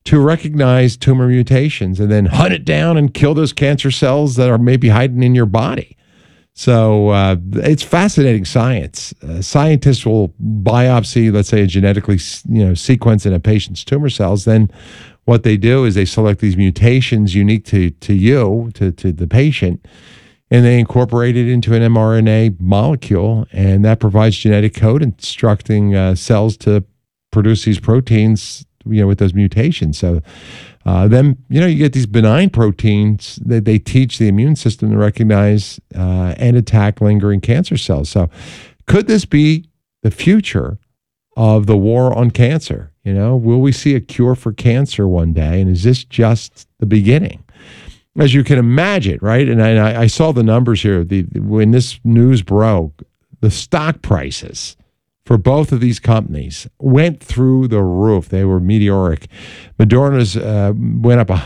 to recognize tumor mutations and then hunt it down and kill those cancer cells that are maybe hiding in your body. So it's fascinating science. Scientists will biopsy, let's say, a genetically sequence in a patient's tumor cells. Then what they do is they select these mutations unique to you, to the patient, and they incorporate it into an mRNA molecule, and that provides genetic code instructing cells to produce these proteins, with those mutations. So then, you get these benign proteins that they teach the immune system to recognize and attack lingering cancer cells. So could this be the future of the war on cancer? Will we see a cure for cancer one day? And is this just the beginning? As you can imagine, right? And I saw the numbers here. When this news broke, the stock prices for both of these companies went through the roof. They were meteoric. Moderna's went up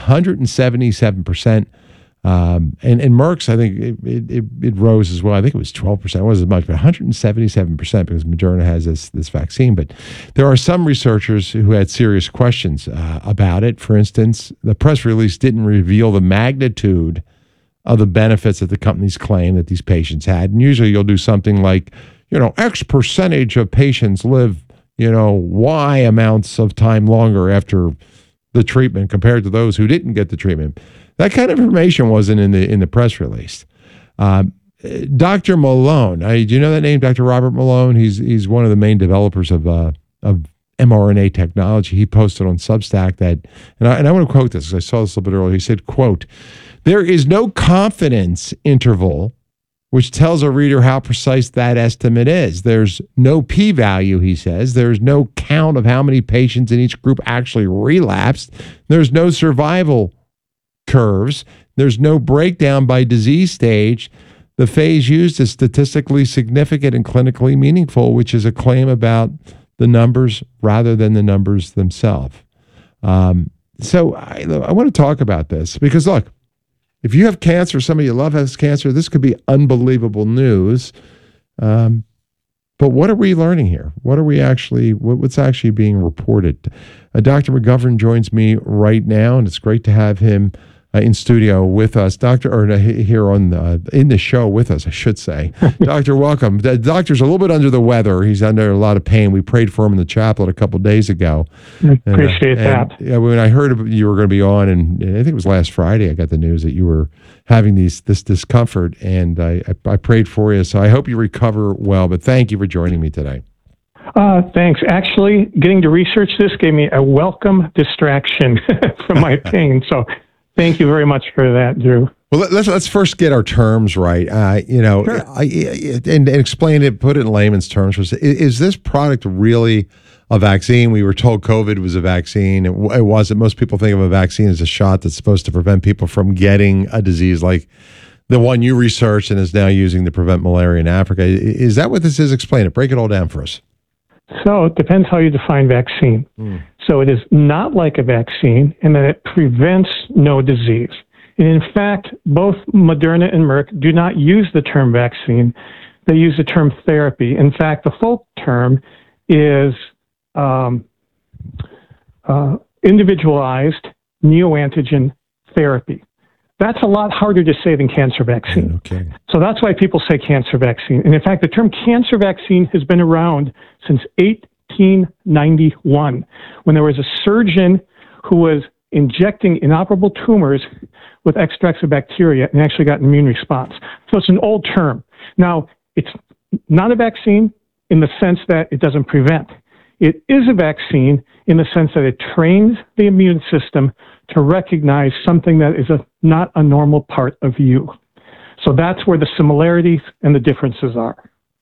177%. And Merck's, I think it rose as well. I think it was 12%. It wasn't as much, but 177% because Moderna has this vaccine. But there are some researchers who had serious questions about it. For instance, the press release didn't reveal the magnitude of the benefits that the companies claim that these patients had. And usually you'll do something like, X percentage of patients live, Y amounts of time longer after the treatment compared to those who didn't get the treatment. That kind of information wasn't in the press release. Dr. Malone, do you know that name, Dr. Robert Malone? He's one of the main developers of mRNA technology. He posted on Substack that, and I want to quote this because I saw this a little bit earlier. He said, quote, "There is no confidence interval which tells a reader how precise that estimate is. There's no p-value," he says. "There's no count of how many patients in each group actually relapsed. There's no survival curves. There's no breakdown by disease stage. The phase used is statistically significant and clinically meaningful," which is a claim about the numbers rather than the numbers themselves. So I want to talk about this because, look, if you have cancer, somebody you love has cancer, this could be unbelievable news. But what are we learning here? What's actually being reported? Dr. McGovern joins me right now, and it's great to have him in studio with us. Here in the show with us, I should say. Doctor, welcome. The doctor's a little bit under the weather. He's under a lot of pain. We prayed for him in the chapel a couple of days ago. I appreciate that. When I heard you were going to be on, and I think it was last Friday, I got the news that you were having this discomfort, and I prayed for you. So I hope you recover well. But thank you for joining me today. Thanks. Actually, getting to research this gave me a welcome distraction from my pain. So thank you very much for that, Drew. Well, let's first get our terms right. Sure. And explain it, put it in layman's terms. Is this product really a vaccine? We were told COVID was a vaccine. It wasn't. Most people think of a vaccine as a shot that's supposed to prevent people from getting a disease like the one you researched and is now using to prevent malaria in Africa. Is that what this is? Explain it. Break it all down for us. So it depends how you define vaccine. So it is not like a vaccine in that it prevents no disease. And in fact, both Moderna and Merck do not use the term vaccine. They use the term therapy. In fact, the full term is individualized neoantigen therapy. That's a lot harder to say than cancer vaccine. Okay. So that's why people say cancer vaccine. And in fact, the term cancer vaccine has been around since 1891, when there was a surgeon who was injecting inoperable tumors with extracts of bacteria and actually got an immune response. So it's an old term. Now, it's not a vaccine in the sense that it doesn't prevent. It is a vaccine in the sense that it trains the immune system to recognize something that is not a normal part of you. So that's where the similarities and the differences are.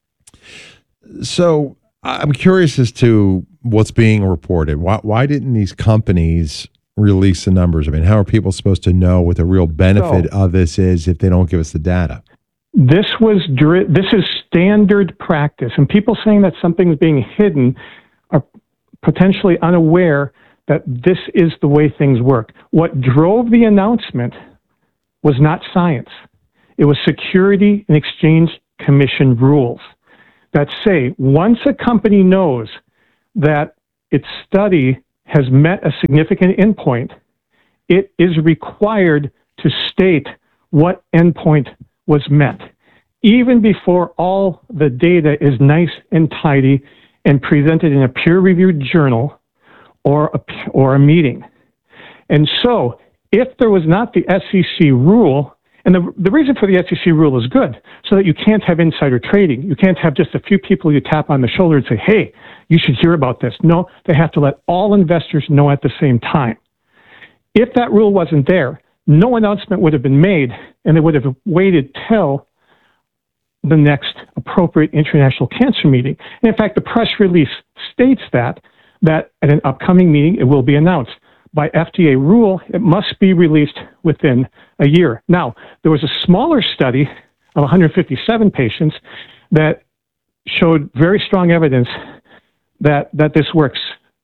So I'm curious as to what's being reported. Why didn't these companies release the numbers? I mean, how are people supposed to know what the real benefit of this is if they don't give us the data? This is standard practice, and people saying that something is being hidden are potentially unaware that this is the way things work. What drove the announcement was not science. It was Security and Exchange Commission rules that say once a company knows that its study has met a significant endpoint, it is required to state what endpoint was met, even before all the data is nice and tidy and presented in a peer-reviewed journal or a meeting. And so, if there was not the SEC rule, and the reason for the SEC rule is good, so that you can't have insider trading. You can't have just a few people you tap on the shoulder and say, hey, you should hear about this. No, they have to let all investors know at the same time. If that rule wasn't there, no announcement would have been made, and they would have waited till the next appropriate international cancer meeting. And in fact, the press release states that at an upcoming meeting, it will be announced. By FDA rule, it must be released within a year. Now, there was a smaller study of 157 patients that showed very strong evidence that this works.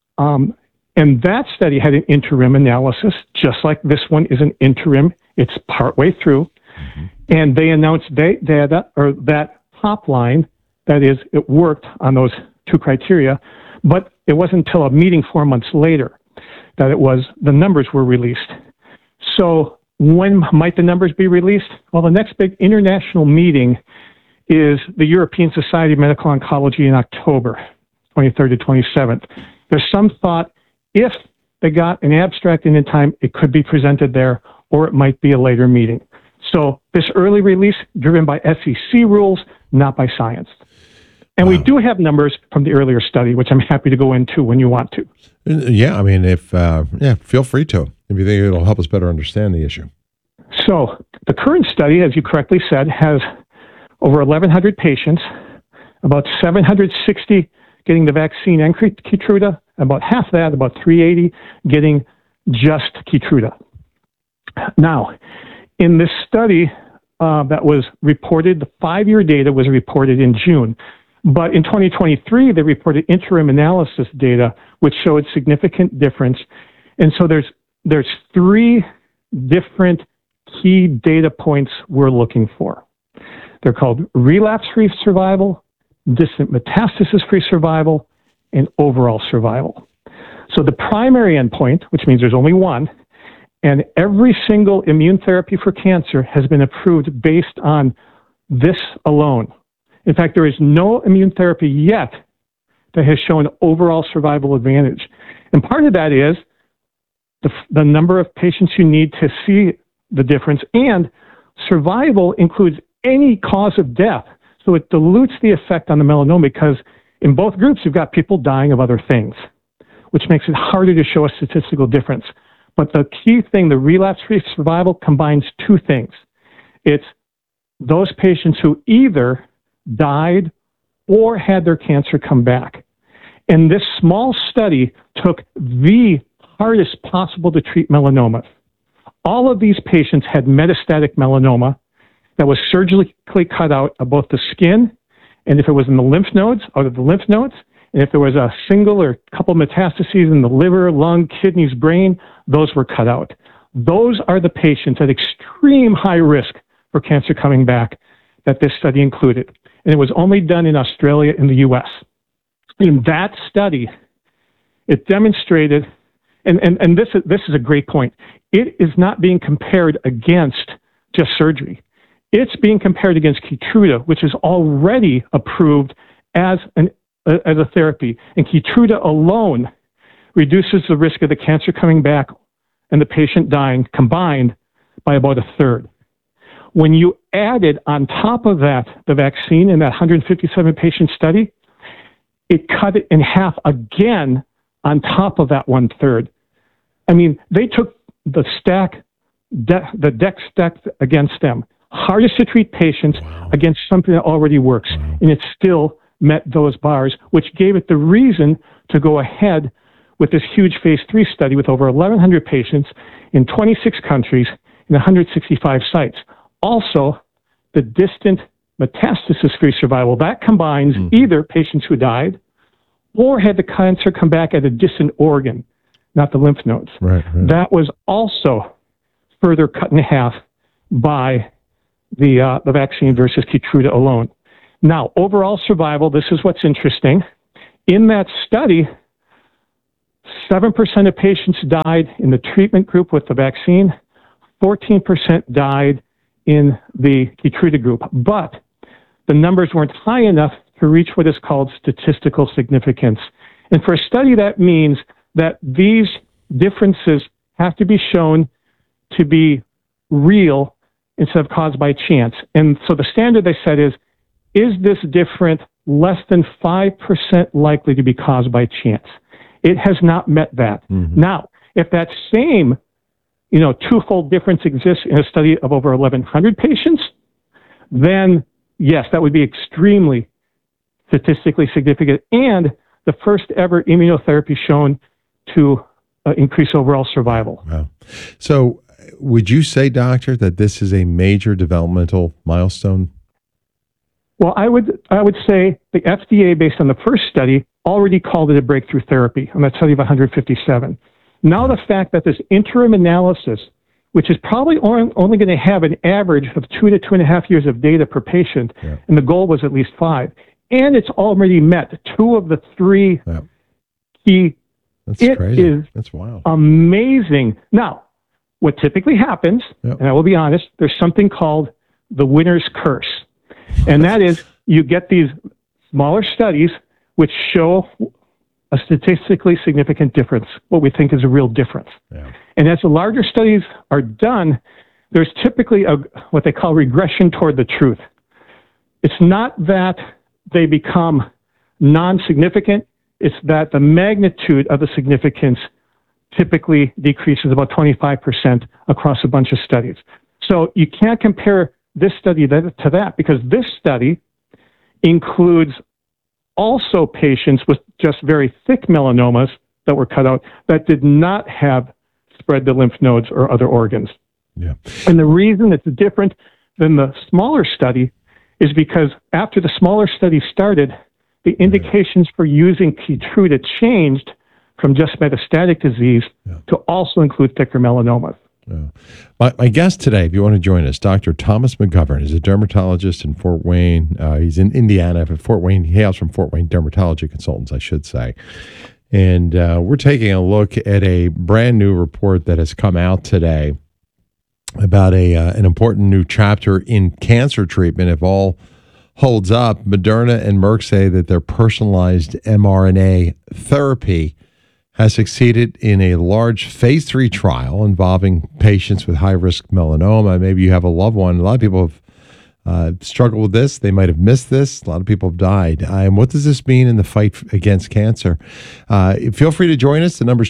And that study had an interim analysis, just like this one is an interim. It's partway through. Mm-hmm. And they announced data, or that top line, that is, it worked on those two criteria, but it wasn't until a meeting 4 months later that the numbers were released. So when might the numbers be released? Well, the next big international meeting is the European Society of Medical Oncology in October, 23rd to 27th. There's some thought if they got an abstract in time, it could be presented there, or it might be a later meeting. So this early release, driven by SEC rules, not by science. And we do have numbers from the earlier study, which I'm happy to go into when you want to. Yeah, I mean, feel free to, if you think it'll help us better understand the issue. So the current study, as you correctly said, has over 1,100 patients, about 760 getting the vaccine and Keytruda, about half that, about 380 getting just Keytruda. Now, in this study that was reported, the 5-year data was reported in June. But in 2023, they reported interim analysis data, which showed significant difference. And so there's 3 different key data points we're looking for. They're called relapse-free survival, distant metastasis-free survival, and overall survival. So the primary endpoint, which means there's only one, and every single immune therapy for cancer has been approved based on this alone. In fact, there is no immune therapy yet that has shown overall survival advantage. And part of that is the number of patients you need to see the difference, and survival includes any cause of death. So it dilutes the effect on the melanoma, because in both groups, you've got people dying of other things, which makes it harder to show a statistical difference. But the key thing, the relapse-free survival, combines 2 things. It's those patients who either died or had their cancer come back. And this small study took the hardest possible to treat melanoma. All of these patients had metastatic melanoma that was surgically cut out of both the skin, and if it was in the lymph nodes, out of the lymph nodes, and if there was a single or couple metastases in the liver, lung, kidneys, brain, those were cut out. Those are the patients at extreme high risk for cancer coming back that this study included. And it was only done in Australia and the US. In that study, it demonstrated, and this is a great point, it is not being compared against just surgery. It's being compared against Keytruda, which is already approved as a therapy. And Keytruda alone reduces the risk of the cancer coming back and the patient dying combined by about 1/3. When you added on top of that the vaccine in that 157 patient study, it cut it in half again on top of that 1/3. I mean, they took the deck stacked against them, hardest to treat patients against something that already works, and it still met those bars, which gave it the reason to go ahead with this huge phase 3 study with over 1,100 patients in 26 countries in 165 sites. Also, the distant metastasis-free survival, that combines either patients who died or had the cancer come back at a distant organ, not the lymph nodes. Right. That was also further cut in half by the vaccine versus Keytruda alone. Now, overall survival, this is what's interesting. In that study, 7% of patients died in the treatment group with the vaccine. 14% died in the Keytruda group. But the numbers weren't high enough to reach what is called statistical significance. And for a study, that means that these differences have to be shown to be real instead of caused by chance. And so the standard they set is this different less than 5% likely to be caused by chance? It has not met that. Mm-hmm. Now, if that same, twofold difference exists in a study of over 1,100 patients, then yes, that would be extremely statistically significant and the first ever immunotherapy shown to increase overall survival. Wow. So would you say, doctor, that this is a major developmental milestone? Well, I would say the FDA, based on the first study, already called it a breakthrough therapy on that study of 157. Now the fact that this interim analysis, which is probably only going to have an average of 2 to 2.5 years of data per patient, and the goal was at least 5, and it's already met 2 of the 3 key. That's crazy. That's wild. Amazing. Now, what typically happens, and I will be honest, there's something called the winner's curse. And that is you get these smaller studies which show a statistically significant difference, what we think is a real difference. Yeah. And as the larger studies are done, there's typically what they call regression toward the truth. It's not that they become non-significant, it's that the magnitude of the significance typically decreases about 25% across a bunch of studies. So you can't compare this study to that because this study includes also patients with just very thick melanomas that were cut out that did not have spread to lymph nodes or other organs. Yeah. And the reason it's different than the smaller study is because after the smaller study started, the indications for using Keytruda changed from just metastatic disease to also include thicker melanomas. My guest today, if you want to join us, Dr. Thomas McGovern is a dermatologist in Fort Wayne. He's in Indiana, but Fort Wayne. He hails from Fort Wayne Dermatology Consultants, I should say. And we're taking a look at a brand new report that has come out today about an important new chapter in cancer treatment. If all holds up, Moderna and Merck say that their personalized mRNA therapy has succeeded in a large phase 3 trial involving patients with high-risk melanoma. Maybe you have a loved one. A lot of people have struggled with this. They might have missed this. A lot of people have died. And what does this mean in the fight against cancer? Feel free to join us. The number is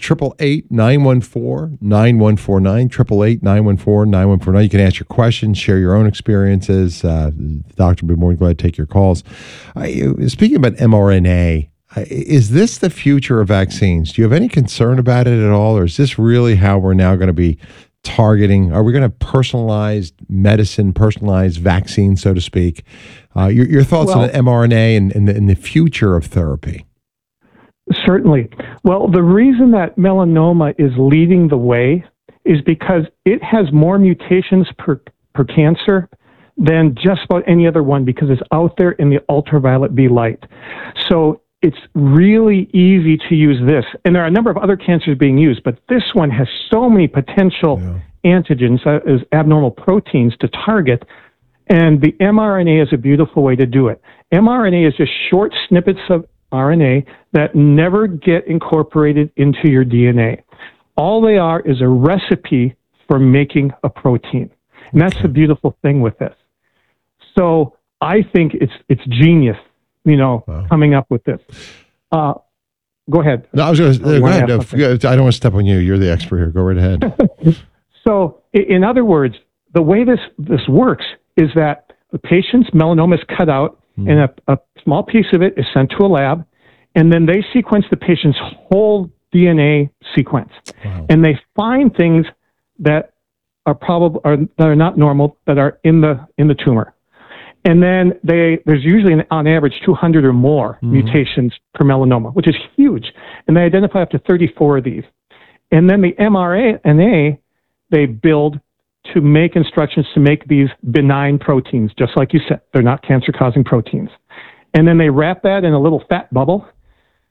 888-914-9149, 888-914-9149. You can ask your questions, share your own experiences. The doctor will be more than glad to take your calls. Speaking about mRNA, is this the future of vaccines? Do you have any concern about it at all? Or is this really how we're now going to be targeting? Are we going to personalize medicine, personalized vaccine, so to speak? Your thoughts on mRNA and the future of therapy? Certainly. Well, the reason that melanoma is leading the way is because it has more mutations per cancer than just about any other one because it's out there in the ultraviolet B light. So it's really easy to use this. And there are a number of other cancers being used, but this one has so many potential antigens as abnormal proteins to target. And the mRNA is a beautiful way to do it. mRNA is just short snippets of RNA that never get incorporated into your DNA. All they are is a recipe for making a protein. And that's the beautiful thing with this. So I think it's genius. Coming up with this. Go ahead. No, I was going to go ahead. I don't want to step on you. You're the expert here. Go right ahead. So, in other words, the way this works is that the patient's melanoma is cut out, and a small piece of it is sent to a lab, and then they sequence the patient's whole DNA sequence, and they find things that are that are not normal that are in the tumor. And then there's usually, on average, 200 or more mutations per melanoma, which is huge. And they identify up to 34 of these. And then the mRNA, they build to make instructions to make these benign proteins, just like you said. They're not cancer-causing proteins. And then they wrap that in a little fat bubble.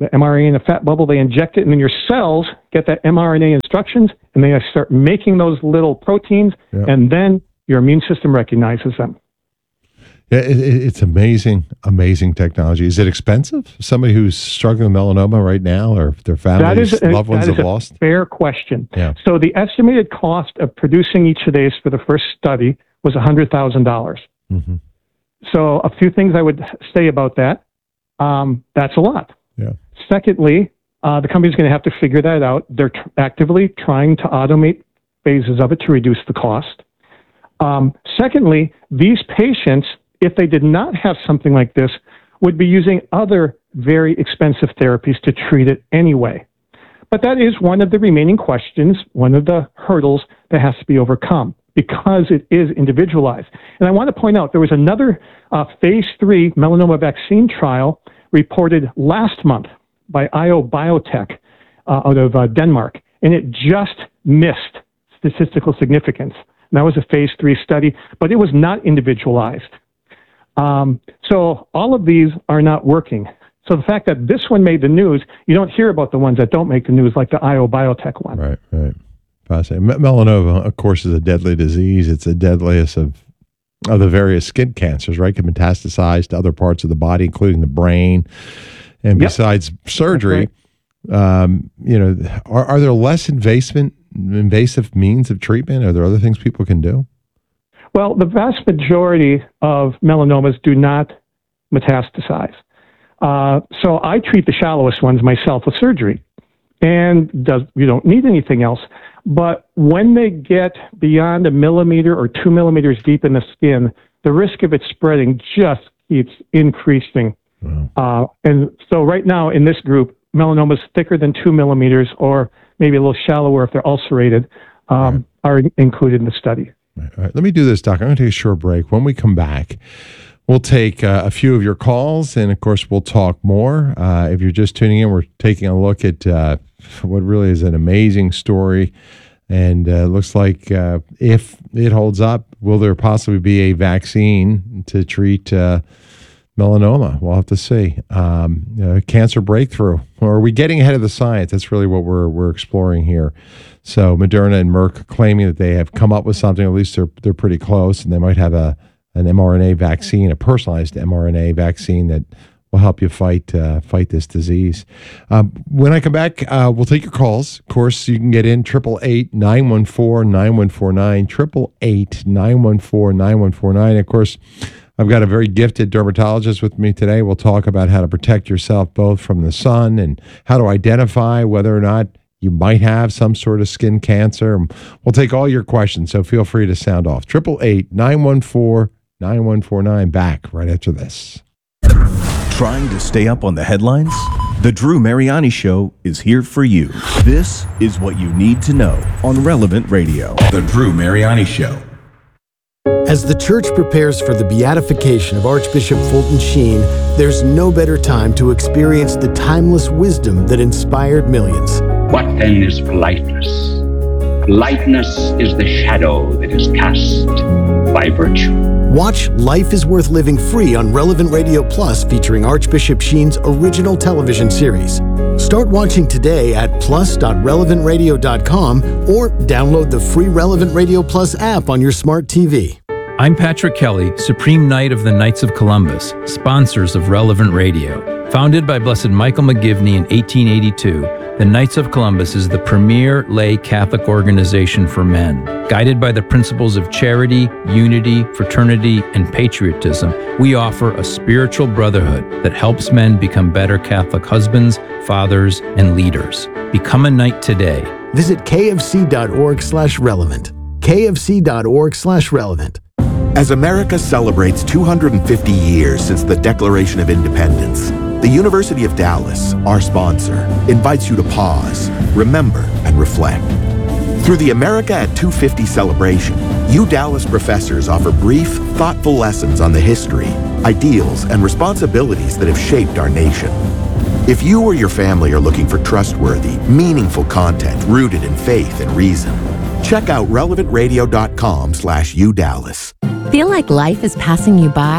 the mRNA in a fat bubble, they inject it, and then your cells get that mRNA instructions, and they start making those little proteins, and then your immune system recognizes them. Yeah, it's amazing technology. Is it expensive? Somebody who's struggling with melanoma right now, or if their families, loved ones have lost? That is a fair question. Yeah. So the estimated cost of producing each of these for the first study was $100,000. Mm-hmm. So a few things I would say about that. That's a lot. Yeah. Secondly, the company's going to have to figure that out. They're actively trying to automate phases of it to reduce the cost. Secondly, these patients, if they did not have something like this, would be using other very expensive therapies to treat it anyway. But that is one of the remaining questions, one of the hurdles that has to be overcome, because it is individualized. And I want to point out, there was another phase 3 melanoma vaccine trial reported last month by IO Biotech out of Denmark, and it just missed statistical significance. And that was a phase 3 study, but it was not individualized. So all of these are not working. So the fact that this one made the news, you don't hear about the ones that don't make the news, like the IO Biotech one. Right. Fascinating. Melanoma, of course, is a deadly disease. It's the deadliest of the various skin cancers, right? Can metastasize to other parts of the body, including the brain. And besides surgery, are there less invasive means of treatment? Are there other things people can do? Well, the vast majority of melanomas do not metastasize. So I treat the shallowest ones myself with surgery, and you don't need anything else. But when they get beyond 1 millimeter or 2 millimeters deep in the skin, the risk of it spreading just keeps increasing. Wow. And so right now in this group, melanomas thicker than 2 millimeters or maybe a little shallower if they're ulcerated are included in the study. All right. Let me do this, Doc. I'm going to take a short break. When we come back, we'll take a few of your calls, and of course, we'll talk more. If you're just tuning in, we're taking a look at what really is an amazing story. And looks like if it holds up, will there possibly be a vaccine to treat melanoma? We'll have to see. Cancer breakthrough. Or are we getting ahead of the science? That's really what we're exploring here. So Moderna and Merck claiming that they have come up with something. At least they're pretty close, and they might have an mRNA vaccine, a personalized mRNA vaccine that will help you fight this disease. When I come back, we'll take your calls. Of course, you can get in 888-914-9149, 888-914-9149. Of course, I've got a very gifted dermatologist with me today. We'll talk about how to protect yourself both from the sun and how to identify whether or not you might have some sort of skin cancer. We'll take all your questions, so feel free to sound off. 888-914-9149. Back right after this. Trying to stay up on the headlines? The Drew Mariani Show is here for you. This is what you need to know on Relevant Radio. The Drew Mariani Show. As the church prepares for the beatification of Archbishop Fulton Sheen, there's no better time to experience the timeless wisdom that inspired millions. What then is politeness? Politeness is the shadow that is cast by virtue. Watch Life is Worth Living free on Relevant Radio Plus, featuring Archbishop Sheen's original television series. Start watching today at plus.relevantradio.com or download the free Relevant Radio Plus app on your smart TV. I'm Patrick Kelly, Supreme Knight of the Knights of Columbus, sponsors of Relevant Radio. Founded by Blessed Michael McGivney in 1882, the Knights of Columbus is the premier lay Catholic organization for men. Guided by the principles of charity, unity, fraternity, and patriotism, we offer a spiritual brotherhood that helps men become better Catholic husbands, fathers, and leaders. Become a knight today. Visit kfc.org/relevant. kfc.org/relevant. As America celebrates 250 years since the Declaration of Independence, the University of Dallas, our sponsor, invites you to pause, remember, and reflect. Through the America at 250 celebration, you Dallas professors offer brief, thoughtful lessons on the history, ideals, and responsibilities that have shaped our nation. If you or your family are looking for trustworthy, meaningful content rooted in faith and reason, check out relevantradio.com/udallas. Feel like life is passing you by?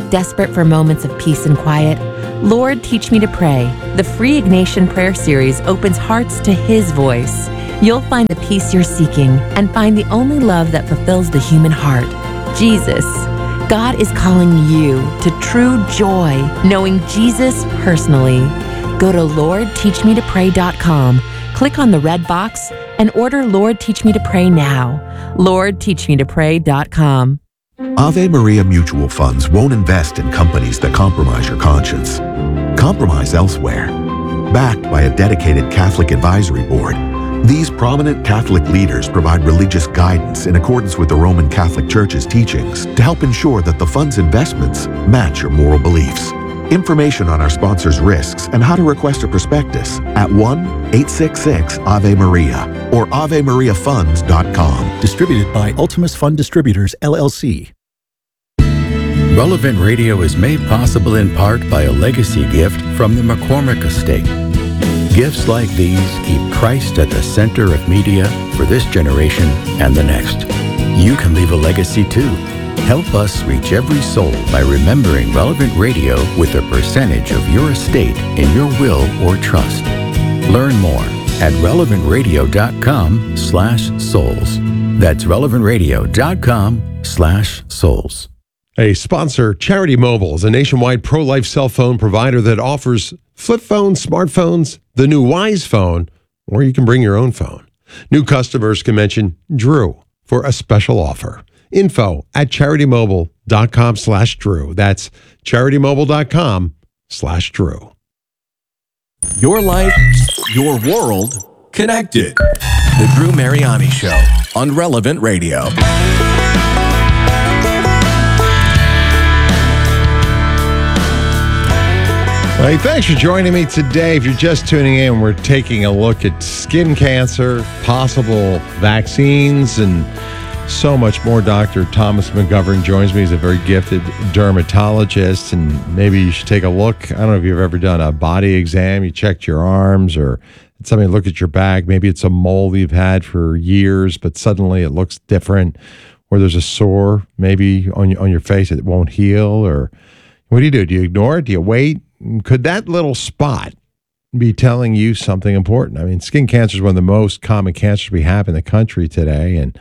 Desperate for moments of peace and quiet? Lord, Teach Me to Pray, the free Ignatian prayer series, opens hearts to His voice. You'll find the peace you're seeking and find the only love that fulfills the human heart, Jesus. God is calling you to true joy, knowing Jesus personally. Go to LordTeachMeToPray.com, click on the red box, and order Lord Teach Me to Pray now. LordTeachMeToPray.com. Ave Maria Mutual Funds won't invest in companies that compromise your conscience. Compromise elsewhere. Backed by a dedicated Catholic advisory board, these prominent Catholic leaders provide religious guidance in accordance with the Roman Catholic Church's teachings to help ensure that the fund's investments match your moral beliefs. Information on our sponsors' risks and how to request a prospectus at 1-866-AVE-MARIA or AveMariaFunds.com. Distributed by Ultimus Fund Distributors, LLC. Relevant Radio is made possible in part by a legacy gift from the McCormick Estate. Gifts like these keep Christ at the center of media for this generation and the next. You can leave a legacy too. Help us reach every soul by remembering Relevant Radio with a percentage of your estate in your will or trust. Learn more at relevantradio.com/souls. That's relevantradio.com/souls. A sponsor, Charity Mobile, is a nationwide pro-life cell phone provider that offers flip phones, smartphones, the new Wise phone, or you can bring your own phone. New customers can mention Drew for a special offer. Info at CharityMobile.com/Drew. That's CharityMobile.com/Drew. Your life, your world, connected. The Drew Mariani Show on Relevant Radio. Hey, thanks for joining me today. If you're just tuning in, we're taking a look at skin cancer, possible vaccines, and so much more. Dr. Thomas McGovern joins me. He's a very gifted dermatologist, and maybe you should take a look. I don't know if you've ever done a body exam. You checked your arms, or somebody look at your back. Maybe it's a mole you've had for years, but suddenly it looks different, or there's a sore maybe on your face that won't heal. Or what do? Do you ignore it? Do you wait? Could that little spot be telling you something important? I mean, skin cancer is one of the most common cancers we have in the country today, and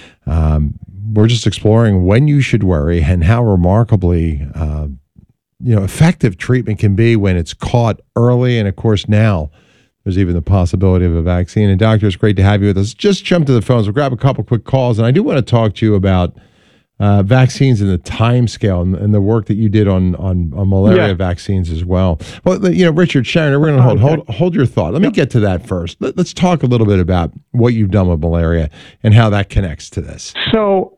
we're just exploring when you should worry and how remarkably effective treatment can be when it's caught early. And of course, now there's even the possibility of a vaccine. And doctor, it's great to have you with us. Just jump to the phones. We'll grab a couple quick calls, and I do want to talk to you about vaccines and the time scale and the work that you did on malaria vaccines as well. Well, Richard, Sharon, we're going to hold your thought. Let me get to that first. Let's talk a little bit about what you've done with malaria and how that connects to this. So,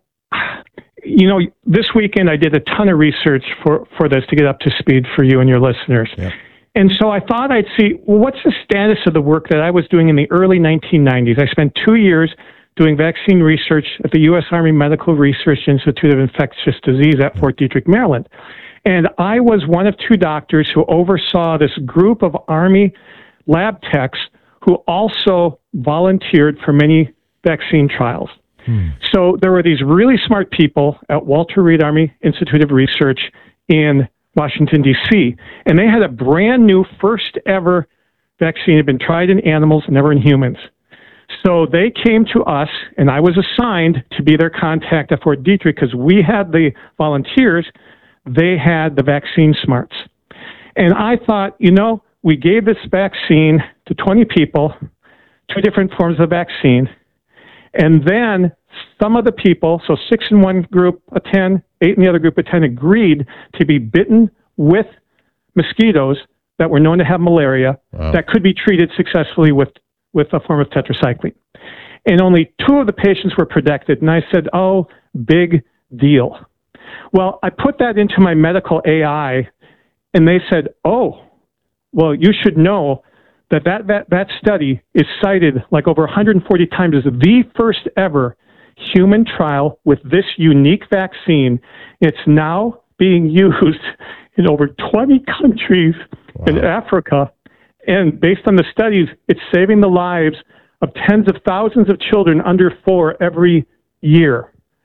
this weekend I did a ton of research for this to get up to speed for you and your listeners. Yeah. And so I thought I'd see, what's the status of the work that I was doing in the early 1990s? I spent 2 years doing vaccine research at the U.S. Army Medical Research Institute of Infectious Disease at Fort Detrick, Maryland. And I was one of 2 doctors who oversaw this group of Army lab techs who also volunteered for many vaccine trials. So there were these really smart people at Walter Reed Army Institute of Research in Washington, D.C., and they had a brand new first ever vaccine. It had been tried in animals, never in humans. So they came to us, and I was assigned to be their contact at Fort Detrick because we had the volunteers, they had the vaccine smarts. And I thought, we gave this vaccine to 20 people, 2 different forms of vaccine, and then some of the people, so 6 in one group of 10, 8 in the other group of 10, agreed to be bitten with mosquitoes that were known to have malaria that could be treated successfully with a form of tetracycline. And only 2 of the patients were protected. And I said, oh, big deal. Well, I put that into my medical AI, and they said, oh, well, you should know that study is cited like over 140 times as the first ever human trial with this unique vaccine. It's now being used in over 20 countries in Africa. And based on the studies, it's saving the lives of tens of thousands of children under 4 every year.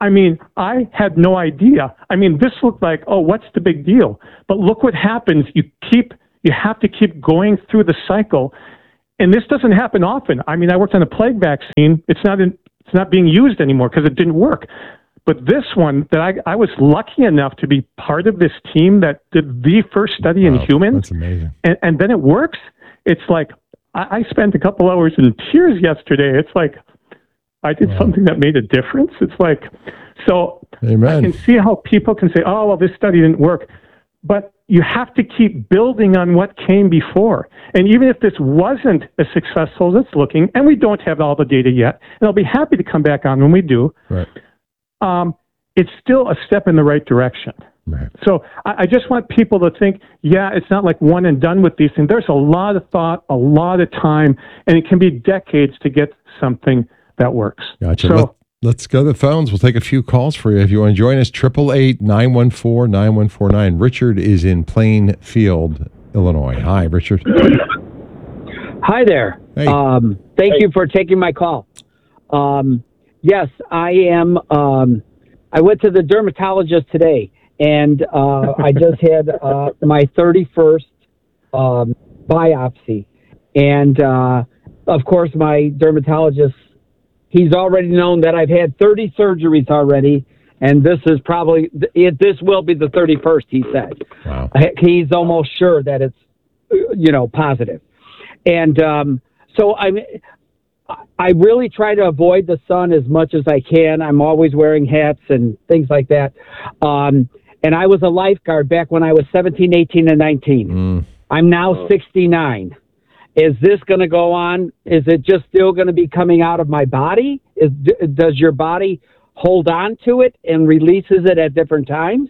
I mean, I had no idea. I mean, this looked like, oh, what's the big deal? But look what happens. You have to keep going through the cycle. And this doesn't happen often. I mean, I worked on a plague vaccine. It's not being used anymore because it didn't work. But this one, that I was lucky enough to be part of this team that did the first study in humans. That's amazing. And then it works. It's like, I spent a couple hours in tears yesterday. It's like, I did something that made a difference. It's like, so Amen. I can see how people can say, oh, well, this study didn't work. But you have to keep building on what came before. And even if this wasn't as successful as it's looking, and we don't have all the data yet, and I'll be happy to come back on when we do, right. It's still a step in the right direction. Right. So I just want people to think, yeah, it's not like one and done with these things. There's a lot of thought, a lot of time, and it can be decades to get something that works. Gotcha. So Let's go to the phones. We'll take a few calls for you. If you want to join us, 888-914-9149. Richard is in Plainfield, Illinois. Hi, Richard. Hi there. Hey. Thank you for taking my call. Yes, I am. I went to the dermatologist today, and I just had my 31st biopsy. And, of course, my dermatologist, he's already known that I've had 30 surgeries already, and this is probably, this will be the 31st, he said. Wow. He's almost sure that it's, positive. And so I really try to avoid the sun as much as I can. I'm always wearing hats and things like that. And I was a lifeguard back when I was 17, 18, and 19. I'm now 69. Is this going to go on? Is it just still going to be coming out of my body? Does your body hold on to it and releases it at different times?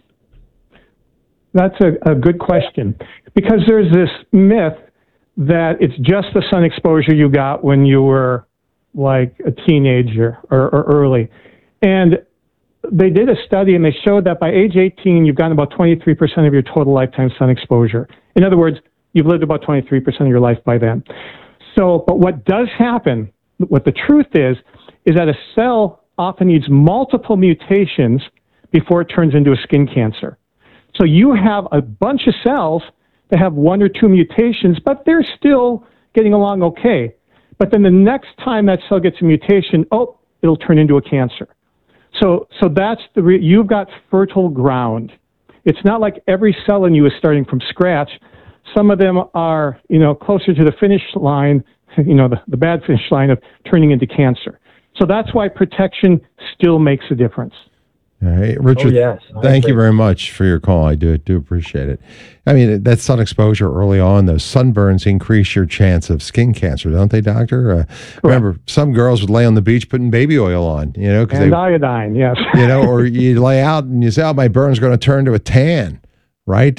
that's a good question, because there's this myth that it's just the sun exposure you got when you were like a teenager or early. And they did a study and they showed that by age 18, you've gotten about 23% of your total lifetime sun exposure. In other words, you've lived about 23% of your life by then. So, but what does happen, what the truth is that a cell often needs multiple mutations before it turns into a skin cancer. So you have a bunch of cells that have one or two mutations, but they're still getting along okay. But then the next time that cell gets a mutation, it'll turn into a cancer. So that's you've got fertile ground. It's not like every cell in you is starting from scratch. Some of them are, closer to the finish line, the bad finish line of turning into cancer. So that's why protection still makes a difference. Hey, Richard, thank you very much for your call. I do appreciate it. I mean, that sun exposure early on, those sunburns increase your chance of skin cancer, don't they, doctor? Remember, some girls would lay on the beach putting baby oil on, and iodine, yes. Or you lay out and you say, my burn's going to turn to a tan, right?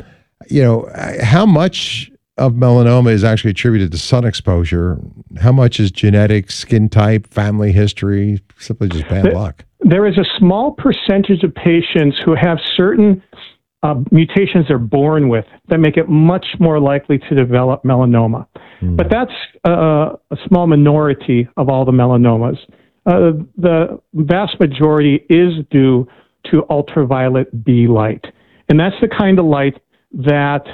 How much of melanoma is actually attributed to sun exposure? How much is genetic, skin type, family history, simply just bad luck? There is a small percentage of patients who have certain mutations they're born with that make it much more likely to develop melanoma. But that's a small minority of all the melanomas. The vast majority is due to ultraviolet B light. And that's the kind of light that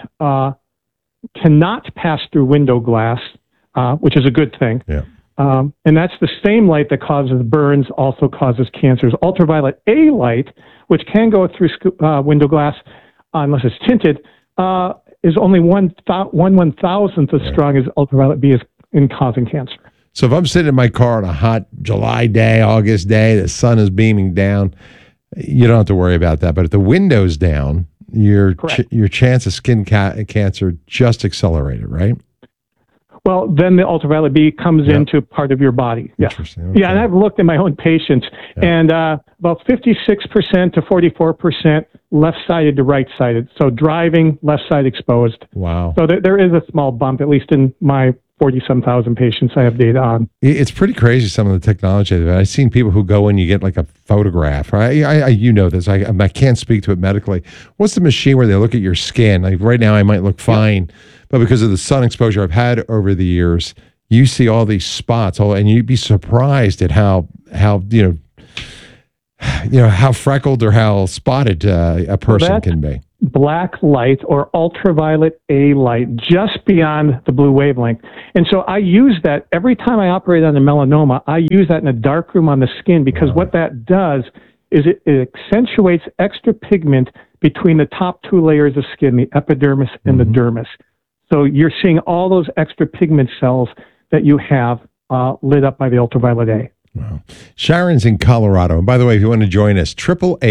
cannot pass through window glass, which is a good thing. Yeah. And that's the same light that causes burns, also causes cancers. Ultraviolet A light, which can go through window glass unless it's tinted, is only 1/1000th as strong as ultraviolet B is in causing cancer. So if I'm sitting in my car on a hot July day, August day, the sun is beaming down, you don't have to worry about that. But if the window's down, your chance of skin cancer just accelerated, right? Well, then the ultraviolet B comes into part of your body. Yeah. Interesting. Okay. Yeah, and I've looked at my own patients, and about 56% to 44% left-sided to right-sided. So driving, left side exposed. Wow. So there is a small bump, at least in my 40-some thousand patients I have data on. It's pretty crazy, some of the technology. I've seen people who go and you get like a photograph. You know this. I can't speak to it medically. What's the machine where they look at your skin? Like right now I might look fine, but because of the sun exposure I've had over the years, you see all these spots, and you'd be surprised at how how freckled or how spotted a person can be. Black light or ultraviolet A light just beyond the blue wavelength. And so I use that every time I operate on a melanoma. I use that in a dark room on the skin because what that does is it accentuates extra pigment between the top two layers of skin, the epidermis and the dermis. So you're seeing all those extra pigment cells that you have lit up by the ultraviolet A. Wow. Sharon's in Colorado. And by the way, if you want to join us,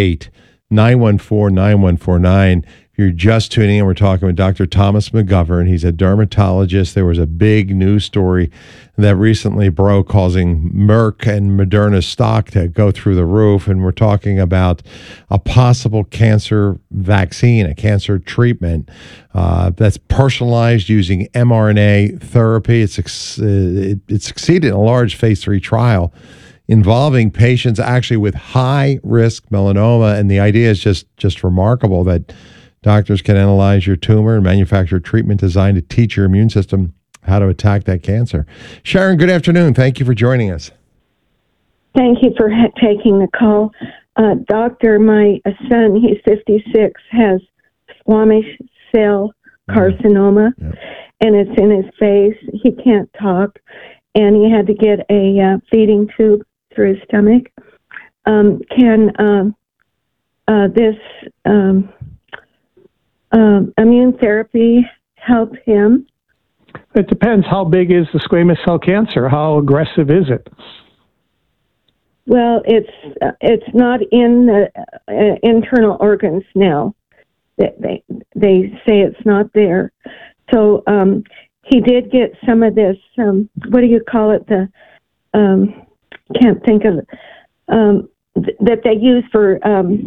888-914-9149. If you're just tuning in, we're talking with Dr. Thomas McGovern. He's a dermatologist. There was a big news story that recently broke causing Merck and Moderna's stock to go through the roof. And we're talking about a possible cancer vaccine, a cancer treatment that's personalized using mRNA therapy. It succeeded in a large phase 3 trial involving patients actually with high-risk melanoma. And the idea is just remarkable that doctors can analyze your tumor and manufacture a treatment designed to teach your immune system how to attack that cancer. Sharon, good afternoon. Thank you for joining us. Thank you for taking the call. Doctor, my son, he's 56, has squamous cell carcinoma, and it's in his face. He can't talk, and he had to get a feeding tube through his stomach. Can this immune therapy help him? It depends. How big is the squamous cell cancer? How aggressive is it? Well, it's not in the internal organs now. They say it's not there. So he did get some of this. What do you call it? Can't think of it. That they use for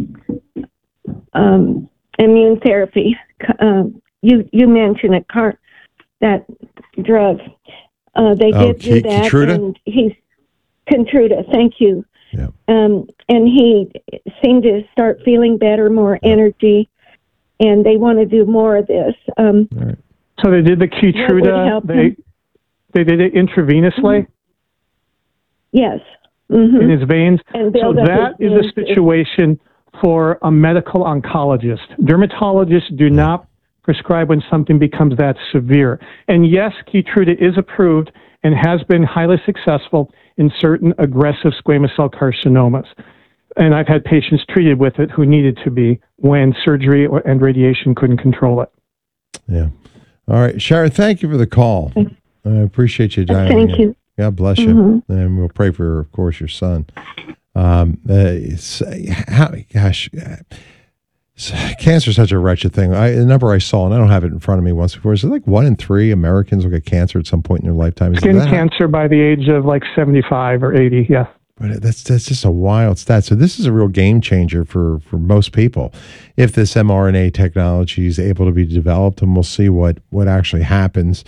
immune therapy. You mentioned it, that drug. They did do that. Keytruda? And he's Keytruda. Thank you. Yeah. And he seemed to start feeling better, more energy, and they want to do more of this. So they did the Keytruda. They did it intravenously. Yes. In his veins. And so that is a situation for a medical oncologist. Dermatologists do not prescribe when something becomes that severe. And yes, Keytruda is approved and has been highly successful in certain aggressive squamous cell carcinomas. And I've had patients treated with it who needed to be when surgery and radiation couldn't control it. Yeah. All right. Sharon, thank you for the call. I appreciate you dialing in. Thank you. God bless you. And we'll pray for, of course, your son. Cancer is such a wretched thing. The number I saw, and I don't have it in front of me once before, is it like 1 in 3 Americans will get cancer at some point in their lifetime? Skin cancer by the age of like 75 or 80, yeah. But that's just a wild stat. So this is a real game changer for most people. If this mRNA technology is able to be developed, and we'll see what actually happens.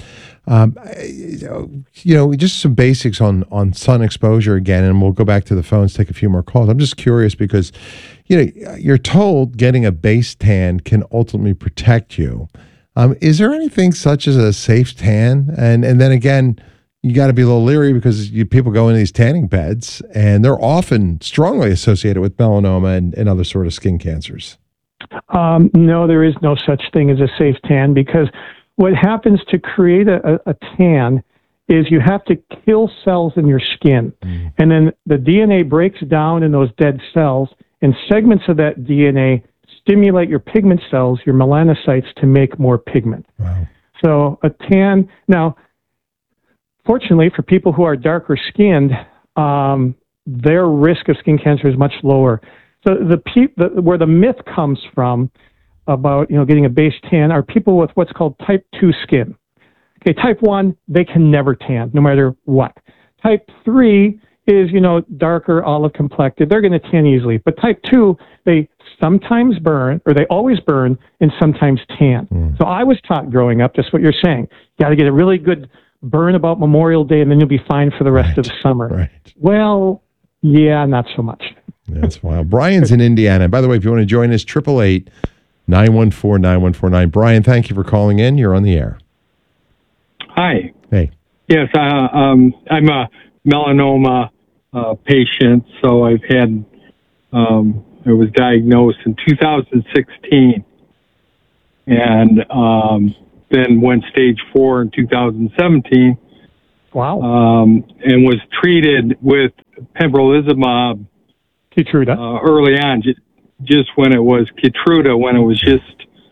Just some basics on sun exposure again, and we'll go back to the phones, take a few more calls. I'm just curious because, you're told getting a base tan can ultimately protect you. Is there anything such as a safe tan? And then again, you got to be a little leery because people go into these tanning beds and they're often strongly associated with melanoma and other sort of skin cancers. No, there is no such thing as a safe tan because what happens to create a tan is you have to kill cells in your skin. And then the DNA breaks down in those dead cells, and segments of that DNA stimulate your pigment cells, your melanocytes, to make more pigment. Wow. So a tan, now, fortunately for people who are darker skinned, their risk of skin cancer is much lower. So where the myth comes from about getting a base tan are people with what's called type 2 skin. Okay, type 1, they can never tan, no matter what. Type 3 is, darker, olive complected. They're going to tan easily. But type 2, they sometimes burn, or they always burn, and sometimes tan. So I was taught growing up, just what you're saying. You got to get a really good burn about Memorial Day, and then you'll be fine for the rest of the summer. Right. Well, yeah, not so much. That's wild. Brian's in Indiana. By the way, if you want to join us, 888-914-9149. Brian, thank you for calling in. You're on the air. Hi. Hey. Yes, I'm a melanoma patient, so I've had It was diagnosed in 2016, and then went stage 4 in 2017. Wow. And was treated with pembrolizumab Keytruda early on, just when it was Keytruda, when it was just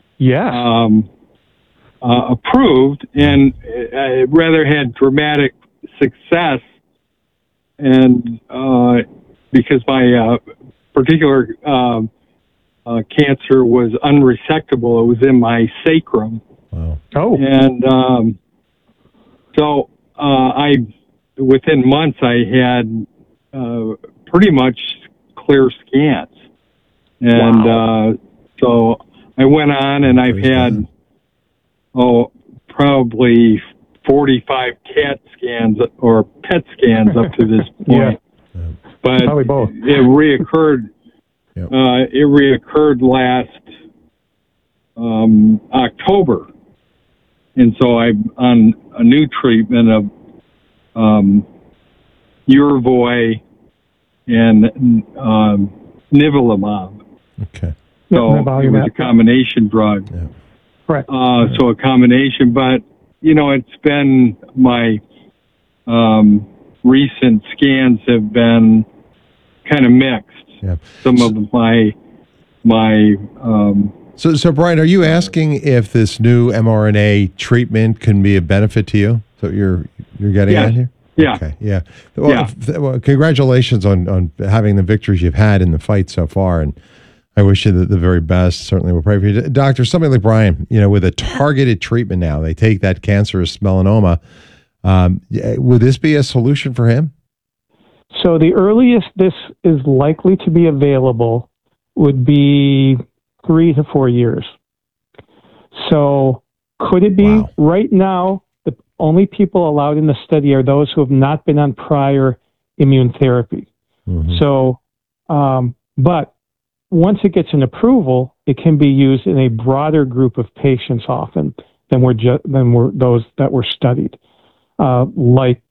approved, and it rather had dramatic success. And because my particular cancer was unresectable, it was in my sacrum. Wow. Oh. And so within months, I had pretty much clear scans. And so I went on, and I've had, probably 45 CAT scans or PET scans up to this point. Yeah. But Probably both. it reoccurred. It reoccurred last October, and so I'm on a new treatment of Yervoy and nivolumab. Okay. So it was a combination drug. Yeah. Correct. So a combination, but it's been my recent scans have been kind of mixed. Yeah. Some of my So Brian, are you asking if this new mRNA treatment can be a benefit to you? So you're getting at here? Yeah. Okay. Yeah. Well, congratulations on having the victories you've had in the fight so far, and I wish you the very best. Certainly, we'll pray for you, Doctor. Somebody like Brian, with a targeted treatment now, they take that cancerous melanoma. Would this be a solution for him? So the earliest this is likely to be available would be 3 to 4 years. So could it be? Right now, the only people allowed in the study are those who have not been on prior immune therapy. Mm-hmm. So, but once it gets an approval, it can be used in a broader group of patients often than were those that were studied, like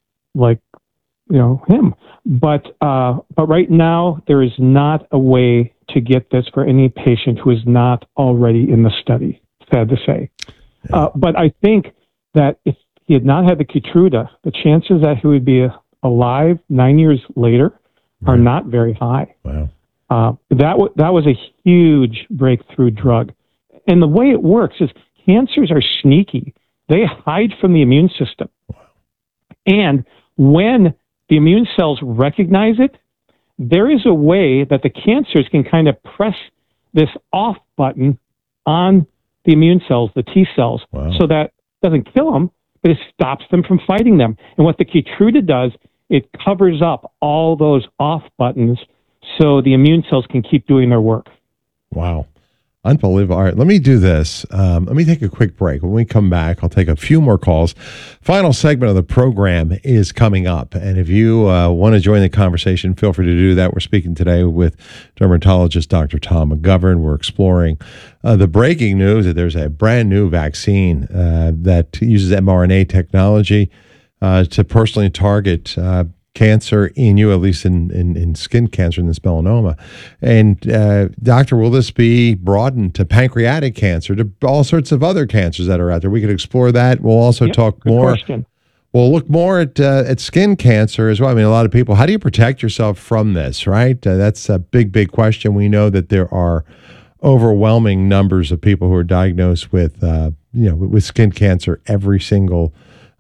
him. But right now there is not a way to get this for any patient who is not already in the study. Sad to say, but I think that if he had not had the Keytruda, the chances that he would be alive 9 years later are not very high. Wow. That was a huge breakthrough drug. And the way it works is cancers are sneaky. They hide from the immune system. And when the immune cells recognize it, there is a way that the cancers can kind of press this off button on the immune cells, the T cells, so that it doesn't kill them, but it stops them from fighting them. And what the Keytruda does, it covers up all those off buttons so the immune cells can keep doing their work. Wow. Unbelievable. All right, let me do this. Let me take a quick break. When we come back, I'll take a few more calls. Final segment of the program is coming up. And if you want to join the conversation, feel free to do that. We're speaking today with dermatologist Dr. Tom McGovern. We're exploring the breaking news that there's a brand new vaccine that uses mRNA technology to personally target cancer in you, at least in skin cancer, in this melanoma. And doctor, will this be broadened to pancreatic cancer, to all sorts of other cancers that are out there? We could explore that. We'll also talk more. Question. We'll look more at skin cancer as well. I mean, a lot of people, how do you protect yourself from this, right? That's a big question. We know that there are overwhelming numbers of people who are diagnosed with skin cancer every single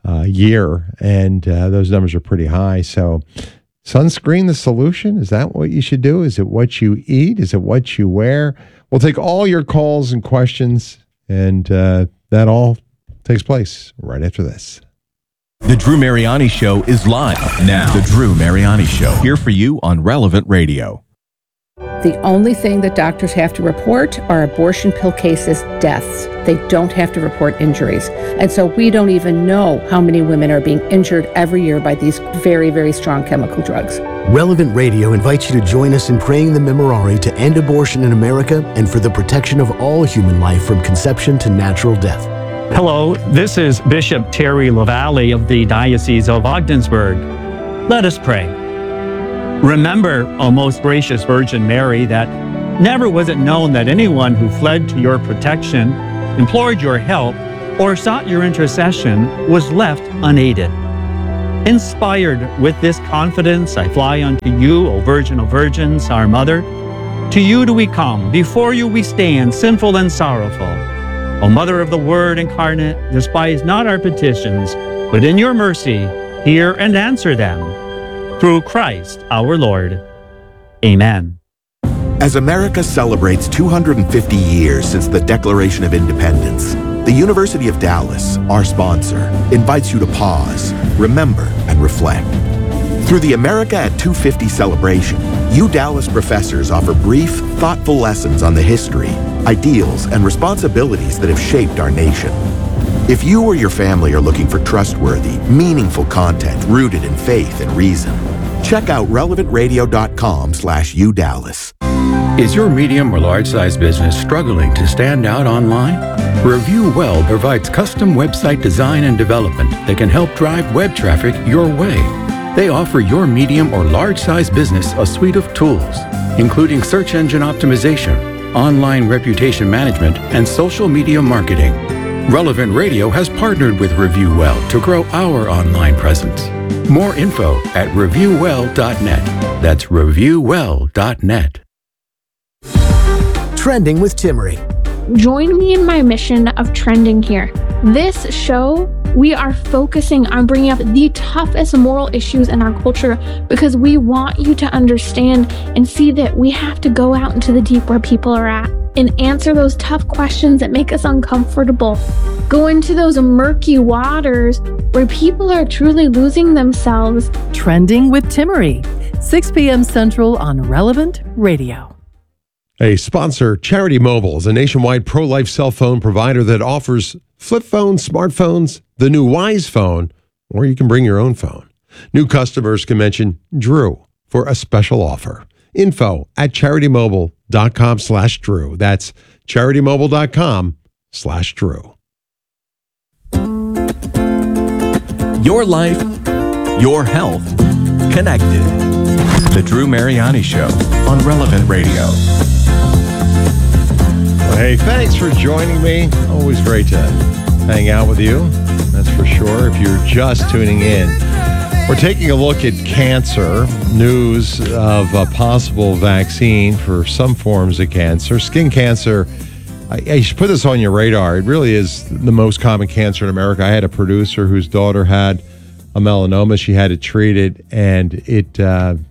year, and those numbers are pretty high. So sunscreen the solution? Is that what you should do? Is it what you eat? Is it what you wear? We'll take all your calls and questions, and that all takes place right after this. The Drew Mariani Show is live now. The Drew Mariani Show, here for you on Relevant Radio. The only thing that doctors have to report are abortion pill cases, deaths. They don't have to report injuries. And so we don't even know how many women are being injured every year by these very, very strong chemical drugs. Relevant Radio invites you to join us in praying the Memorare to end abortion in America and for the protection of all human life from conception to natural death. Hello, this is Bishop Terry LaValle of the Diocese of Ogdensburg. Let us pray. Remember, O most gracious Virgin Mary, that never was it known that anyone who fled to your protection, implored your help, or sought your intercession was left unaided. Inspired with this confidence, I fly unto you, O Virgin of Virgins, our Mother. To you do we come, before you we stand, sinful and sorrowful. O Mother of the Word incarnate, despise not our petitions, but in your mercy, hear and answer them. Through Christ our Lord. Amen. As America celebrates 250 years since the Declaration of Independence, the University of Dallas, our sponsor, invites you to pause, remember, and reflect. Through the America at 250 celebration, Dallas professors offer brief, thoughtful lessons on the history, ideals, and responsibilities that have shaped our nation. If you or your family are looking for trustworthy, meaningful content rooted in faith and reason, check out relevantradio.com/UDallas. Is your medium or large size business struggling to stand out online? Review Well provides custom website design and development that can help drive web traffic your way. They offer your medium or large size business a suite of tools, including search engine optimization, online reputation management, and social media marketing. Relevant Radio has partnered with Review Well to grow our online presence. More info at reviewwell.net. That's reviewwell.net. Trending with Timmerie. Join me in my mission of trending here. This show, we are focusing on bringing up the toughest moral issues in our culture because we want you to understand and see that we have to go out into the deep where people are at and answer those tough questions that make us uncomfortable. Go into those murky waters where people are truly losing themselves. Trending with Timmerie, 6 p.m. Central on Relevant Radio. A sponsor, Charity Mobile, is a nationwide pro-life cell phone provider that offers flip phones, smartphones, the new Wise phone, or you can bring your own phone. New customers can mention Drew for a special offer. Info at CharityMobile.com/Drew. That's CharityMobile.com/Drew. Your life, your health, connected. The Drew Mariani Show on Relevant Radio. Well, hey, thanks for joining me. Always great to hang out with you. That's for sure. If you're just tuning in, we're taking a look at cancer, news of a possible vaccine for some forms of cancer. Skin cancer, I should put this on your radar. It really is the most common cancer in America. I had a producer whose daughter had a melanoma. She had it treated, and it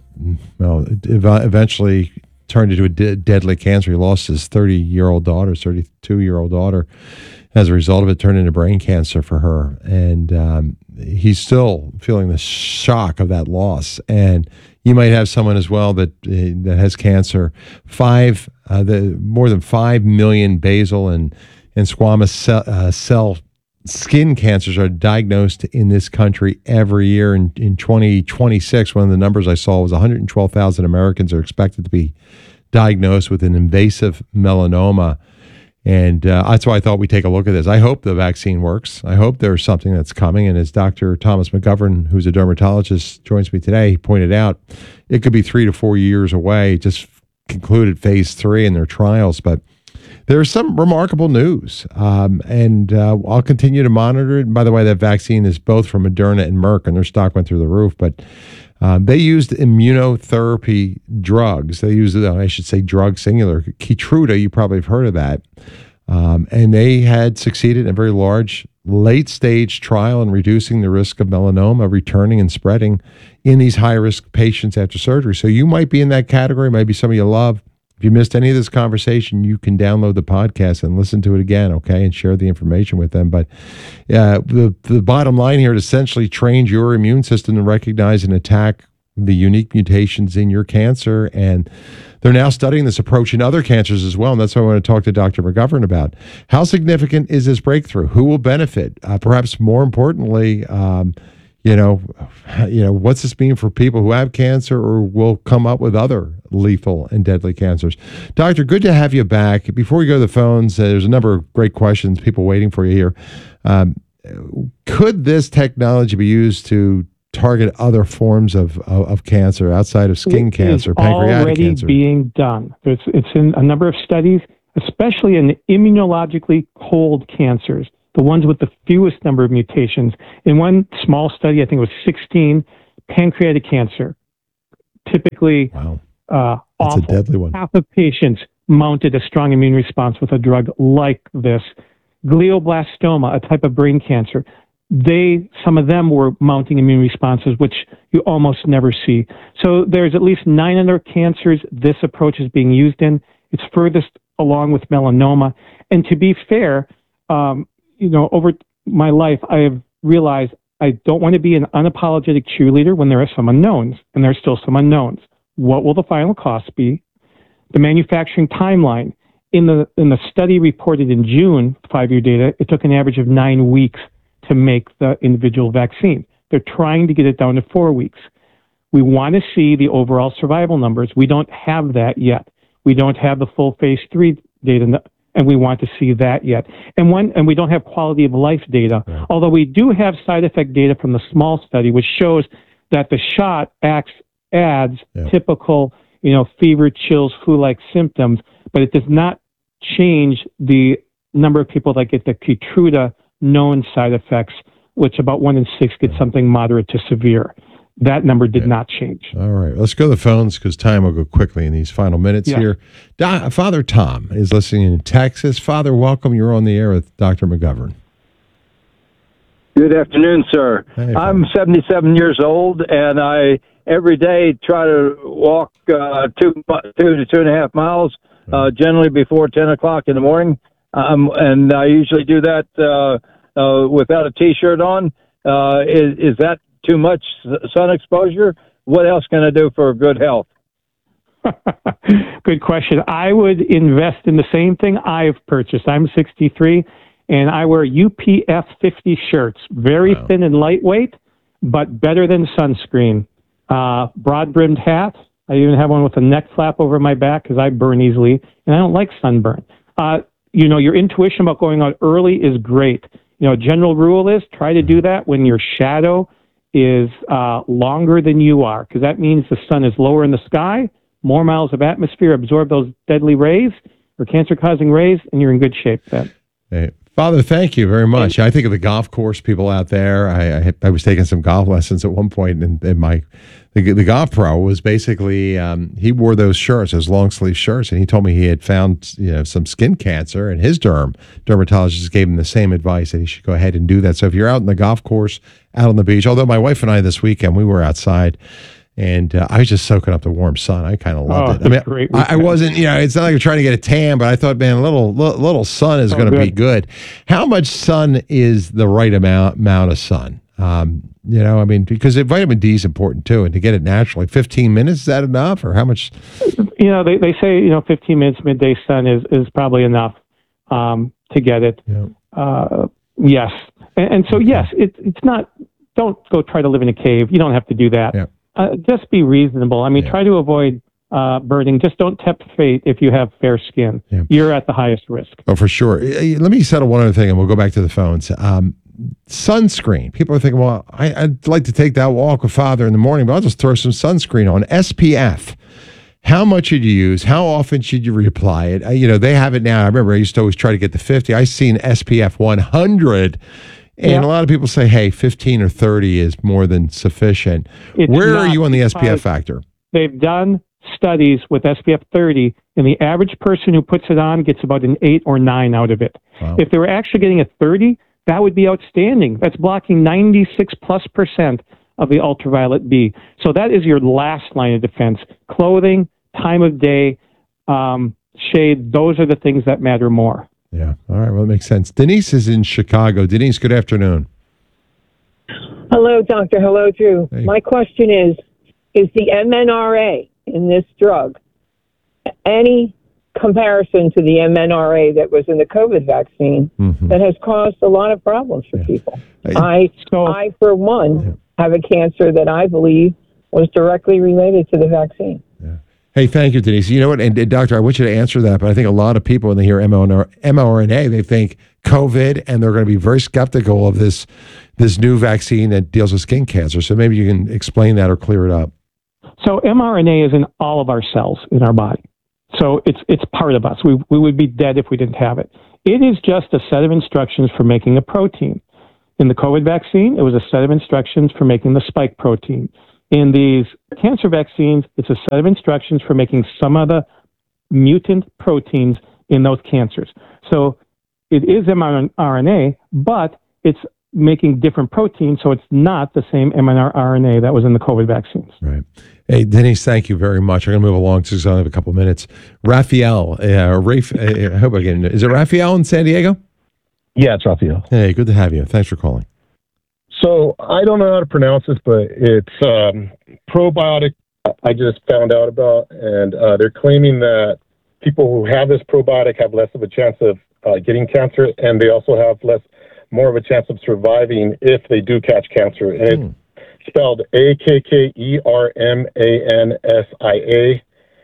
eventually turned into a deadly cancer. He lost his 32-year-old daughter. As a result of it, turned into brain cancer for her. And he's still feeling the shock of that loss. And you might have someone as well that has cancer. More than 5 million basal and squamous cell skin cancers are diagnosed in this country every year. In 2026, one of the numbers I saw was 112,000 Americans are expected to be diagnosed with an invasive melanoma. And that's why I thought we'd take a look at this. I hope the vaccine works. I hope there's something that's coming. And as Dr. Thomas McGovern, who's a dermatologist, joins me today, he pointed out, it could be 3 to 4 years away. Just concluded phase 3 in their trials. But there's some remarkable news. And I'll continue to monitor it. And by the way, that vaccine is both from Moderna and Merck, and their stock went through the roof. But they used immunotherapy drugs. They used, I should say, drug singular. Keytruda, you probably have heard of that. And they had succeeded in a very large late-stage trial in reducing the risk of melanoma returning and spreading in these high-risk patients after surgery. So you might be in that category, maybe some of you love. If you missed any of this conversation, you can download the podcast and listen to it again, okay, and share the information with them. But the bottom line here is essentially train your immune system to recognize and attack the unique mutations in your cancer. And they're now studying this approach in other cancers as well. And that's what I want to talk to Dr. McGovern about. How significant is this breakthrough? Who will benefit? Perhaps more importantly, what's this mean for people who have cancer or will come up with other lethal and deadly cancers? Doctor, good to have you back. Before we go to the phones, there's a number of great questions, people waiting for you here. Could this technology be used to target other forms of cancer outside of skin cancer, pancreatic already cancer? being done. It's in a number of studies, especially in immunologically cold cancers, the ones with the fewest number of mutations. In one small study, I think it was 16, pancreatic cancer. Typically, That's awful. a deadly one. Half of patients mounted a strong immune response with a drug like this. Glioblastoma, a type of brain cancer, some of them were mounting immune responses, which you almost never see. So there's at least 9 other cancers this approach is being used in. It's furthest along with melanoma. And to be fair, over my life, I have realized I don't want to be an unapologetic cheerleader when there are some unknowns, and there are still some unknowns. What will the final cost be? The manufacturing timeline. In the study reported in June, 5-year data, it took an average of 9 weeks to make the individual vaccine. They're trying to get it down to 4 weeks. We want to see the overall survival numbers. We don't have that yet. We don't have the full phase 3 data, and we want to see that yet. And we don't have quality of life data, although we do have side effect data from the small study, which shows that the shot adds typical, fever, chills, flu-like symptoms, but it does not change the number of people that get the Keytruda known side effects, which about 1 in 6 get something moderate to severe. That number did not change. All right. Let's go to the phones because time will go quickly in these final minutes here. Father Tom is listening in Texas. Father, welcome. You're on the air with Dr. McGovern. Good afternoon, sir. Hey, I'm 77 years old, and I every day try to walk 2 to 2.5 miles, generally before 10 o'clock in the morning. And I usually do that without a T-shirt on. Is that too much sun exposure? What else can I do for good health? Good question. I would invest in the same thing I've purchased. I'm 63, and I wear UPF 50 shirts. Very thin and lightweight, but better than sunscreen. Broad-brimmed hat. I even have one with a neck flap over my back because I burn easily, and I don't like sunburn. Your intuition about going out early is great. General rule is try to do that when your shadow is longer than you are, because that means the sun is lower in the sky, more miles of atmosphere absorb those deadly rays or cancer-causing rays, and you're in good shape then. Hey, Father, thank you very much. I think of the golf course people out there. I was taking some golf lessons at one point, and the golf pro was basically he wore those shirts, those long sleeve shirts, and he told me he had found some skin cancer, and his dermatologist gave him the same advice that he should go ahead and do that. So if you're out in the golf course, out on the beach, although my wife and I this weekend we were outside. And I was just soaking up the warm sun. I kind of loved it. I mean, I wasn't, it's not like I'm trying to get a tan, but I thought, man, a little sun is going to be good. How much sun is the right amount of sun? Because vitamin D is important too, and to get it naturally, 15 minutes, is that enough, or how much? They say 15 minutes midday sun is probably enough to get it. Yeah. Yes, and so yes, it's not. Don't go try to live in a cave. You don't have to do that. Yeah. Just be reasonable. Try to avoid burning. Just don't tempt fate if you have fair skin. Yeah. You're at the highest risk. Oh, for sure. Let me settle one other thing, and we'll go back to the phones. Sunscreen. People are thinking, well, I'd like to take that walk with Father in the morning, but I'll just throw some sunscreen on. SPF. How much should you use? How often should you reapply it? They have it now. I remember I used to always try to get the 50. I've seen SPF 100. And a lot of people say, hey, 15 or 30 is more than sufficient. Where are you on the SPF factor? They've done studies with SPF 30, and the average person who puts it on gets about an 8 or 9 out of it. Wow. If they were actually getting a 30, that would be outstanding. That's blocking 96+% of the ultraviolet B. So that is your last line of defense. Clothing, time of day, shade, those are the things that matter more. Yeah. All right. Well, it makes sense. Denise is in Chicago. Denise, good afternoon. Hello, doctor. Hello, Drew. Hey. My question is the MNRA in this drug any comparison to the MNRA that was in the COVID vaccine that has caused a lot of problems for people? I, for one, have a cancer that I believe was directly related to the vaccine. Hey, thank you, Denise. You know what, and Doctor, I want you to answer that, but I think a lot of people, when they hear mRNA, they think COVID, and they're going to be very skeptical of this this new vaccine that deals with skin cancer. So maybe you can explain that or clear it up. So mRNA is in all of our cells in our body. So it's part of us. We would be dead if we didn't have it. It is just a set of instructions for making a protein. In the COVID vaccine, it was a set of instructions for making the spike protein. In these cancer vaccines, it's a set of instructions for making some of the mutant proteins in those cancers. So it is mRNA, but it's making different proteins, so it's not the same mRNA that was in the COVID vaccines. Right. Hey, Denise, thank you very much. I'm going to move along because I only have a couple of minutes. Raphael, I hope I get it. Is it Raphael in San Diego? Yeah, it's Raphael. Hey, good to have you. Thanks for calling. So I don't know how to pronounce this, but it's probiotic I just found out about, and they're claiming that people who have this probiotic have less of a chance of getting cancer, and they also have more of a chance of surviving if they do catch cancer. And it's spelled AKKERMANSIA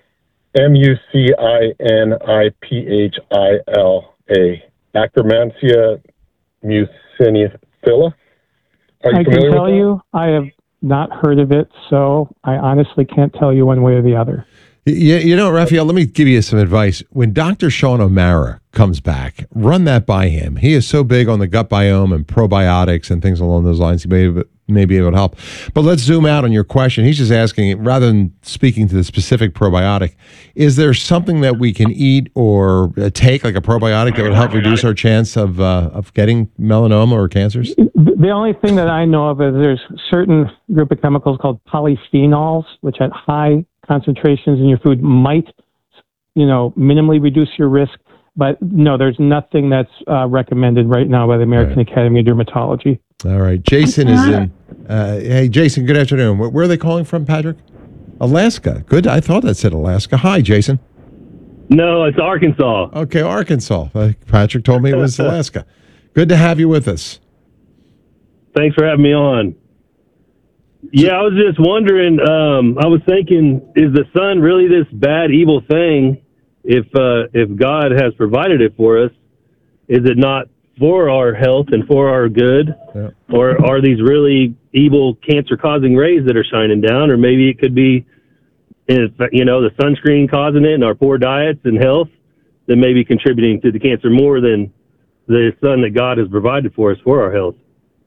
MUCINIPHILA. Akkermansia muciniphila. I can tell you, I have not heard of it, so I honestly can't tell you one way or the other. You know, Raphael, let me give you some advice. When Dr. Sean O'Mara comes back, run that by him. He is so big on the gut biome and probiotics and things along those lines. He may be able to help. But let's zoom out on your question. He's just asking, rather than speaking to the specific probiotic, is there something that we can eat or take, like a probiotic, that would help reduce our chance of getting melanoma or cancers? The only thing that I know of is there's a certain group of chemicals called polyphenols, which at high concentrations in your food might, minimally reduce your risk. But no, there's nothing that's recommended right now by the American Academy of Dermatology. All right. Jason is in. Hey, Jason, good afternoon. Where are they calling from, Patrick? Alaska. Good. I thought that said Alaska. Hi, Jason. No, it's Arkansas. Okay, Arkansas. Patrick told me it was Alaska. Good to have you with us. Thanks for having me on. Yeah, I was just wondering, I was thinking, is the sun really this bad, evil thing? If God has provided it for us, is it not for our health and for our good? Yeah. Or are these really evil cancer-causing rays that are shining down? Or maybe it could be, the sunscreen causing it and our poor diets and health that may be contributing to the cancer more than the sun that God has provided for us for our health.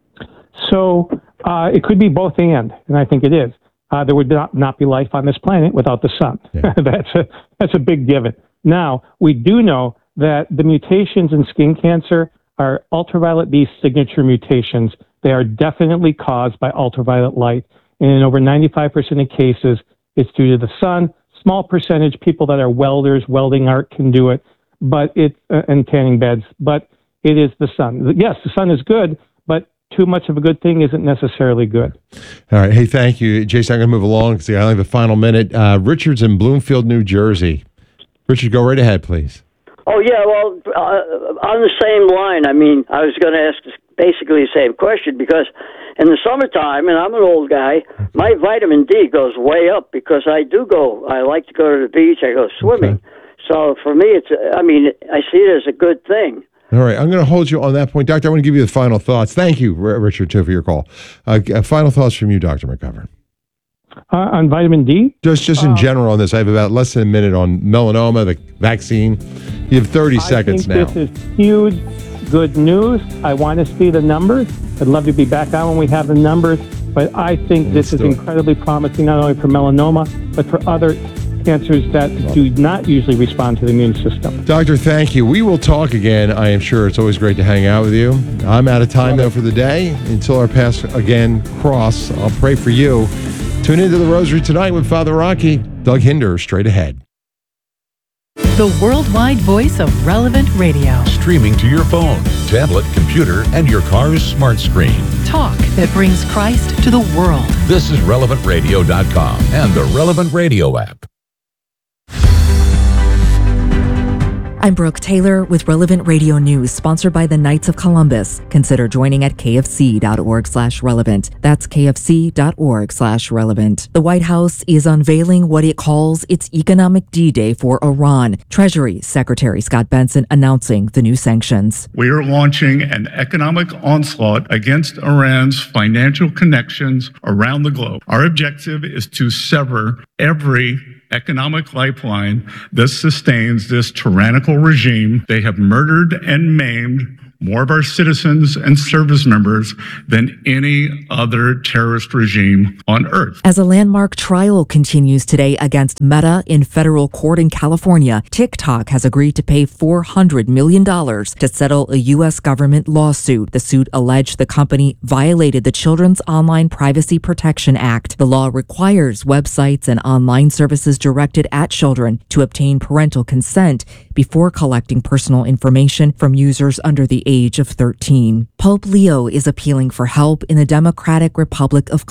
So it could be both and I think it is. There would not be life on this planet without the sun. Yeah. That's a big given. Now, we do know that the mutations in skin cancer are ultraviolet B signature mutations. They are definitely caused by ultraviolet light. And in over 95% of cases, it's due to the sun. Small percentage, people that are welders, welding art can do it, and tanning beds. But it is the sun. Yes, the sun is good, but too much of a good thing isn't necessarily good. All right. Hey, thank you. Jason, I'm going to move along because I only have a final minute. Richard's in Bloomfield, New Jersey. Richard, go right ahead, please. Oh, yeah, well, on the same line, I was going to ask basically the same question because in the summertime, and I'm an old guy, my vitamin D goes way up because I like to go to the beach, I go swimming. Okay. So for me, I see it as a good thing. All right, I'm going to hold you on that point. Doctor, I want to give you the final thoughts. Thank you, Richard, too, for your call. Final thoughts from you, Dr. McGovern. On vitamin D? Just in general on this. I have about less than a minute on melanoma, the vaccine. You have 30 seconds now. This is huge, good news. I want to see the numbers. I'd love to be back on when we have the numbers. But I think this is incredibly promising, not only for melanoma, but for other cancers that do not usually respond to the immune system. Doctor, thank you. We will talk again, I am sure. It's always great to hang out with you. I'm out of time, though, for the day. Until our paths again cross, I'll pray for you. Tune into the Rosary tonight with Father Rocky. Doug Hinder, straight ahead. The worldwide voice of Relevant Radio. Streaming to your phone, tablet, computer, and your car's smart screen. Talk that brings Christ to the world. This is RelevantRadio.com and the Relevant Radio app. I'm Brooke Taylor with Relevant Radio News, sponsored by the Knights of Columbus. Consider joining at kfc.org/relevant. That's kfc.org/relevant. The White House is unveiling what it calls its economic D-Day for Iran. Treasury Secretary Scott Benson announcing the new sanctions. We are launching an economic onslaught against Iran's financial connections around the globe. Our objective is to sever every economic lifeline that sustains this tyrannical regime. They have murdered and maimed more of our citizens and service members than any other terrorist regime on earth. As a landmark trial continues today against Meta in federal court in California, TikTok has agreed to pay $400 million to settle a U.S. government lawsuit. The suit alleged the company violated the Children's Online Privacy Protection Act. The law requires websites and online services directed at children to obtain parental consent before collecting personal information from users under the age of 13. Pope Leo is appealing for help in the Democratic Republic of